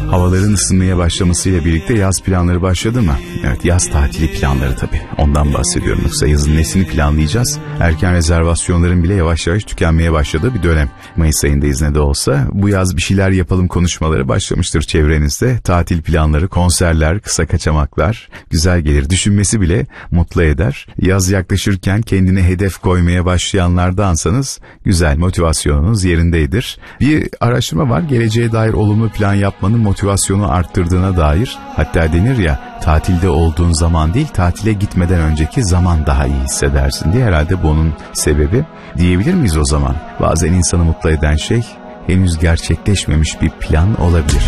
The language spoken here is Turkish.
Havaların ısınmaya başlamasıyla birlikte yaz planları başladı mı? Evet, yaz tatili planları tabii. Ondan bahsediyorum. Yoksa yazın nesini planlayacağız? Erken rezervasyonların bile yavaş yavaş tükenmeye başladığı bir dönem. Mayıs ayındayız ne de olsa. Bu yaz bir şeyler yapalım konuşmaları başlamıştır çevrenizde. Tatil planları, konserler, kısa kaçamaklar güzel gelir. Düşünmesi bile mutlu eder. Yaz yaklaşırken kendine hedef koymaya başlayanlardansanız güzel, motivasyonunuz yerindedir. Bir araştırma var. Geleceğe dair olumlu plan yapmanın motivasyonu arttırdığına dair. Hatta denir ya, tatilde olduğun zaman değil, tatile gitmeden önceki zaman daha iyi hissedersin diye. Herhalde bunun sebebi diyebilir miyiz o zaman? Bazen insanı mutlu eden şey henüz gerçekleşmemiş bir plan olabilir.